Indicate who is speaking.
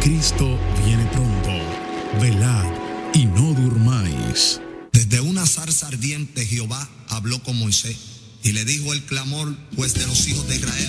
Speaker 1: Cristo viene pronto. Velad y no durmáis.
Speaker 2: Desde una zarza ardiente Jehová habló con Moisés y le dijo el clamor pues de los hijos de Israel.